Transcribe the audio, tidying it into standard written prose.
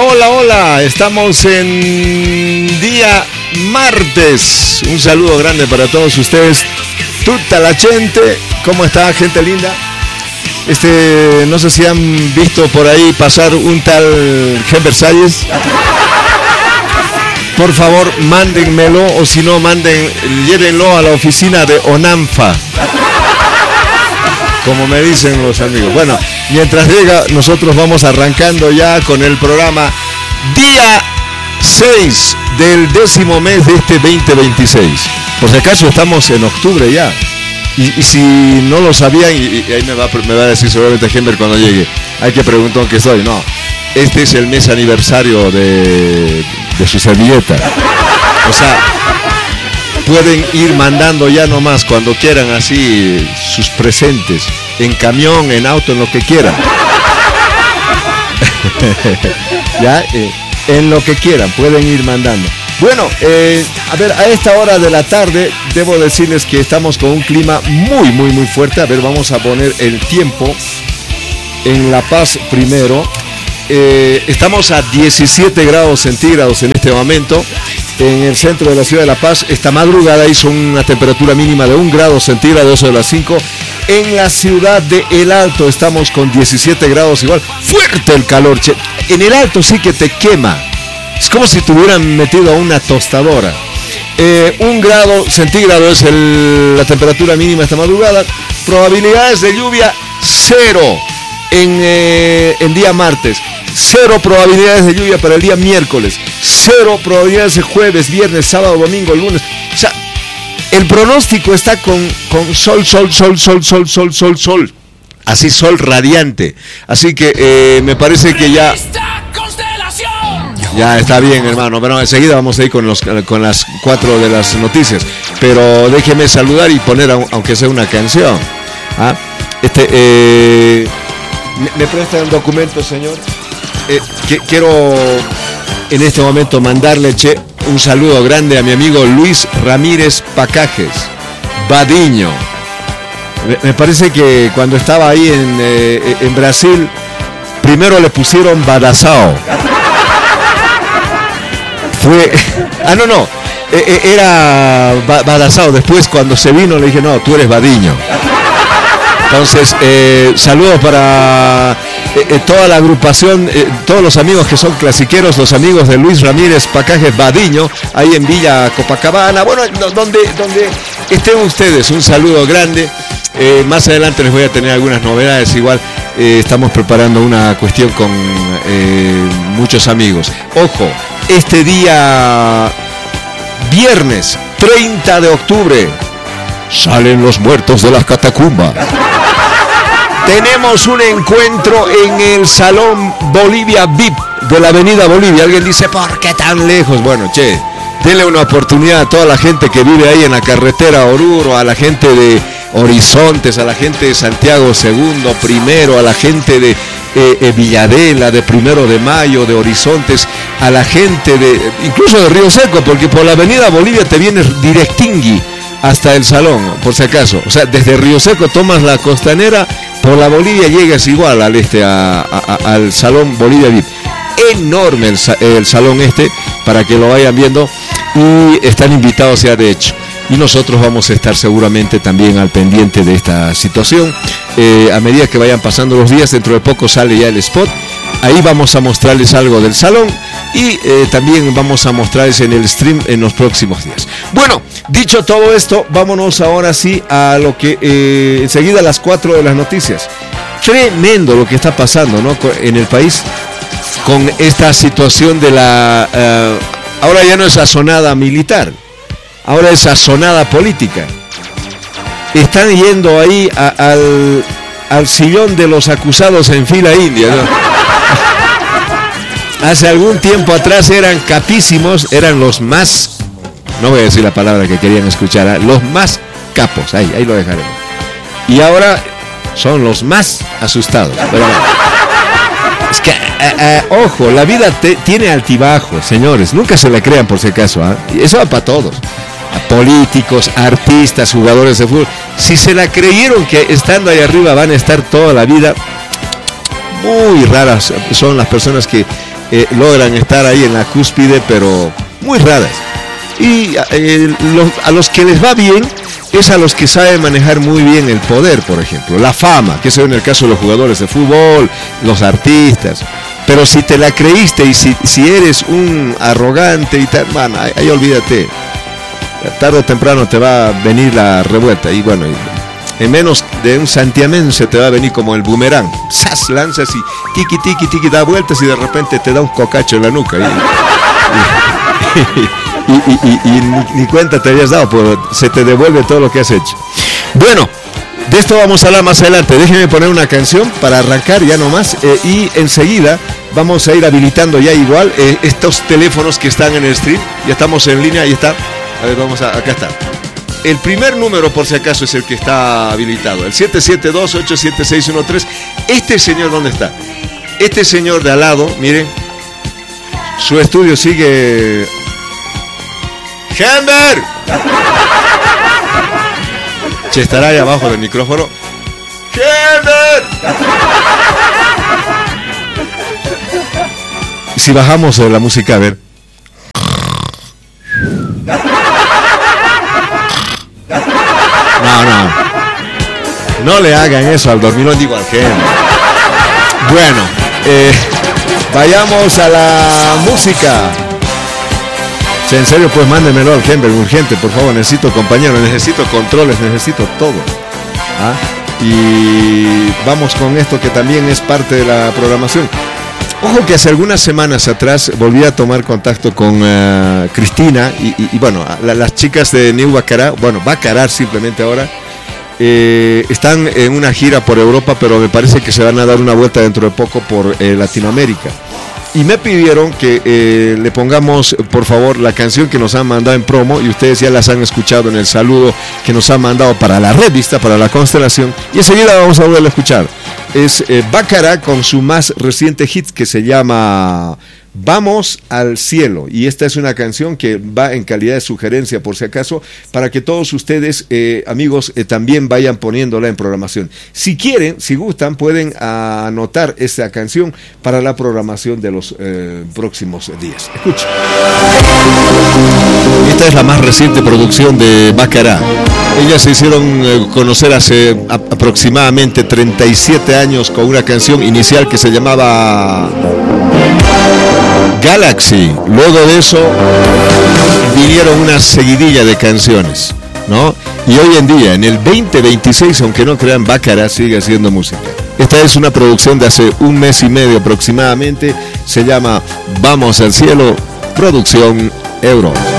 Hola, estamos en día martes. Un saludo grande para todos ustedes. Tutta la gente, ¿cómo está, gente linda? No sé si han visto por ahí pasar un tal Versalles. Por favor, mándenmelo, o si no, llévenlo a la oficina de ONANFA, como me dicen los amigos. Bueno, mientras llega, nosotros vamos arrancando ya con el programa día 6 del 10º mes de este 2026. Por si acaso estamos en octubre ya. Y si no lo sabían, y ahí me va a decir seguramente Hember cuando llegue, hay que preguntar en qué estoy. No, este es el mes aniversario de su servilleta. O sea, pueden ir mandando ya nomás cuando quieran así sus presentes, en camión, en auto, en lo que quieran. Ya, en lo que quieran, pueden ir mandando. Bueno, a ver, a esta hora de la tarde debo decirles que estamos con un clima muy fuerte. A ver, vamos a poner el tiempo en La Paz primero. Estamos a 17 grados centígrados en este momento en el centro de la ciudad de La Paz. Esta madrugada hizo una temperatura mínima de 1 grado centígrado, eso de las 5. En la ciudad de El Alto estamos con 17 grados igual. Fuerte el calor, che. En El Alto sí que te quema. Es como si te hubieran metido a una tostadora. 1 grado centígrado es la temperatura mínima esta madrugada. Probabilidades de lluvia 0 en día martes. 0 probabilidades de lluvia para el día miércoles. 0 probabilidades de jueves, viernes, sábado, domingo, lunes. O sea, el pronóstico está con sol. Así, sol radiante. Así que me parece que ya está bien, hermano. Pero enseguida vamos a ir con las 4 de las noticias. Pero déjeme saludar y poner, aunque sea una canción. ¿Ah? ¿Me presta el documento, señor? Quiero en este momento mandarle un saludo grande a mi amigo Luis Ramírez Pacajes, Badiño. Me parece que cuando estaba ahí en Brasil, primero le pusieron Badassao. Era Badassao. Después, cuando se vino, le dije, no, tú eres Badiño. Entonces, saludos para toda la agrupación, todos los amigos que son clasiqueros, los amigos de Luis Ramírez Pacajes Badiño, ahí en Villa Copacabana. Bueno, donde estén ustedes, un saludo grande. Más adelante les voy a tener algunas novedades. Igual estamos preparando una cuestión con muchos amigos. Ojo, este día viernes 30 de octubre salen los muertos de las catacumbas. Tenemos un encuentro en el Salón Bolivia VIP de la Avenida Bolivia. Alguien dice, ¿por qué tan lejos? Bueno, denle una oportunidad a toda la gente que vive ahí en la carretera Oruro, a la gente de Horizontes, a la gente de Santiago II, primero, a la gente de Villadela, de 1 de Mayo, de Horizontes, a la gente incluso de Río Seco, porque por la Avenida Bolivia te vienes directingui hasta el salón, por si acaso. O sea, desde Río Seco tomas la costanera, por la Bolivia llegas igual al Salón Bolivia VIP. Enorme el salón para que lo vayan viendo, y están invitados ya de hecho. Y nosotros vamos a estar seguramente también al pendiente de esta situación. A medida que vayan pasando los días, dentro de poco sale ya el spot. Ahí vamos a mostrarles algo del salón y también vamos a mostrarles en el stream en los próximos días. Bueno, dicho todo esto, vámonos ahora sí a lo que enseguida a las 4 de las noticias. Tremendo lo que está pasando, ¿no?, en el país con esta situación de ahora ya no es asonada militar, ahora es asonada política. Están yendo ahí al sillón de los acusados en fila india, ¿no? Hace algún tiempo atrás eran capísimos, eran los más, no voy a decir la palabra que querían escuchar, los más capos, ahí lo dejaremos. Y ahora son los más asustados. Pero bueno, es que, ojo, la vida tiene altibajos, señores, nunca se la crean por si acaso, ¿eh? Eso va para todos. Políticos, artistas, jugadores de fútbol. Si se la creyeron que estando ahí arriba van a estar toda la vida, muy raras son las personas que logran estar ahí en la cúspide, pero muy raras. Y a los que les va bien es a los que saben manejar muy bien el poder, por ejemplo, la fama, que es en el caso de los jugadores de fútbol, los artistas. Pero si te la creíste y si eres un arrogante y tal, man, ahí olvídate. Tarde o temprano te va a venir la revuelta. Y bueno, en menos de un santiamén se te va a venir como el boomerang. ¡Sas! Lanzas y tiki, tiki, tiki, da vueltas y de repente te da un cocacho en la nuca. Y ni cuenta te habías dado, pues se te devuelve todo lo que has hecho. Bueno, de esto vamos a hablar más adelante. Déjenme poner una canción para arrancar ya nomás, y enseguida vamos a ir habilitando ya igual estos teléfonos que están en el stream. Ya estamos en línea, ahí está. A ver, acá está. El primer número, por si acaso, es el que está habilitado, el 772-87613. Este señor, ¿dónde está? Este señor de al lado, miren, su estudio sigue... ¡Gember! Che, estará ahí abajo del micrófono. ¡Gember! Si bajamos la música, a ver. No le hagan eso al dormilón, digo al Gember. Bueno, vayamos a la música. En serio, pues mándenmelo al Gember, urgente, por favor, necesito compañeros, necesito controles, necesito todo. Y vamos con esto que también es parte de la programación. Ojo que hace algunas semanas atrás volví a tomar contacto con Cristina y bueno, las chicas de New Bacará, bueno, Bacará simplemente ahora, están en una gira por Europa, pero me parece que se van a dar una vuelta dentro de poco por Latinoamérica. Y me pidieron que le pongamos, por favor, la canción que nos han mandado en promo, y ustedes ya las han escuchado en el saludo que nos han mandado para la revista, para la Constelación, y enseguida vamos a volver a escuchar. Es Bacará con su más reciente hit que se llama Vamos al Cielo, y esta es una canción que va en calidad de sugerencia, por si acaso, para que todos ustedes, amigos, también vayan poniéndola en programación. Si quieren, si gustan, pueden anotar esta canción para la programación de los próximos días. Escuchen. Esta es la más reciente producción de Bacará. Ellas se hicieron conocer hace aproximadamente 37 años con una canción inicial que se llamaba Galaxy. Luego de eso vinieron una seguidilla de canciones, ¿no? Y hoy en día, en el 2026, aunque no crean, Bacará sigue haciendo música. Esta es una producción de hace un mes y medio aproximadamente. Se llama Vamos al Cielo, producción Euro.